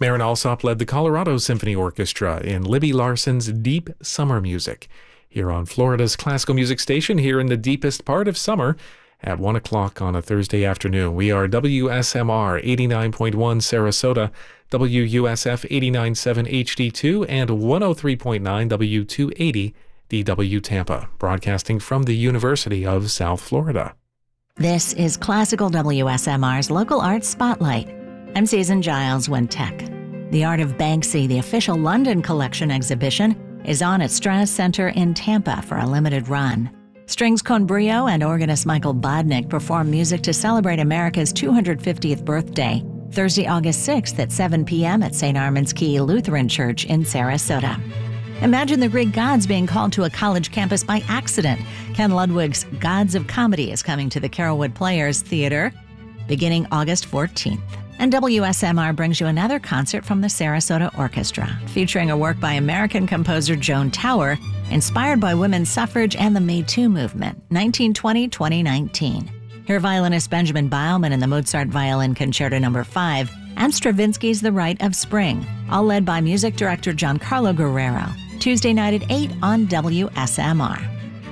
Marin Alsop led the Colorado Symphony Orchestra in Libby Larson's Deep Summer Music, here on Florida's classical music station, here in the deepest part of summer, at 1 o'clock on a Thursday afternoon. We are WSMR 89.1 Sarasota, WUSF 89.7 HD2, and 103.9 W280 DW Tampa, broadcasting from the University of South Florida. This is Classical WSMR's Local Arts Spotlight. I'm Susan Giles Wintec. The Art of Banksy, the official London Collection exhibition, is on at Strass Center in Tampa for a limited run. Strings Con Brio and organist Michael Bodnick perform music to celebrate America's 250th birthday, Thursday, August 6th at 7 p.m. at St. Armand's Key Lutheran Church in Sarasota. Imagine the Greek gods being called to a college campus by accident. Ken Ludwig's Gods of Comedy is coming to the Carrollwood Players Theater beginning August 14th. And WSMR brings you another concert from the Sarasota Orchestra, featuring a work by American composer Joan Tower, inspired by women's suffrage and the Me Too movement, 1920-2019. Hear violinist Benjamin Beilman in the Mozart Violin Concerto No. 5 and Stravinsky's The Rite of Spring, all led by music director Giancarlo Guerrero. Tuesday night at 8 on WSMR.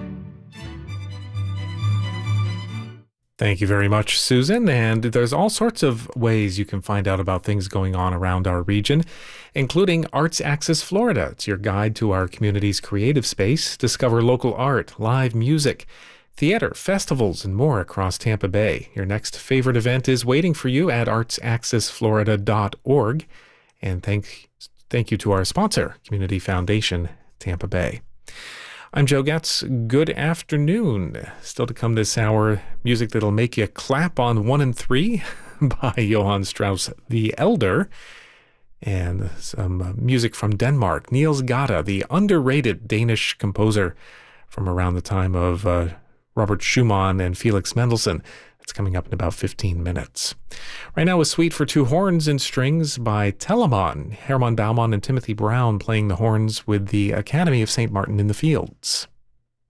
Thank you very much, Susan. And there's all sorts of ways you can find out about things going on around our region, including Arts Axis Florida. It's your guide to our community's creative space. Discover local art, live music, theater, festivals, and more across Tampa Bay. Your next favorite event is waiting for you at artsaccessflorida.org. And thank you to our sponsor, Community Foundation, Tampa Bay. I'm Joe Getz. Good afternoon. Still to come this hour, music that'll make you clap on 1 and 3 by Johann Strauss the Elder. And some music from Denmark. Niels Gade, the underrated Danish composer from around the time of Robert Schumann and Felix Mendelssohn. It's coming up in about 15 minutes. Right now, a suite for two horns and strings by Telemann. Hermann Baumann and Timothy Brown playing the horns with the Academy of St. Martin in the Fields.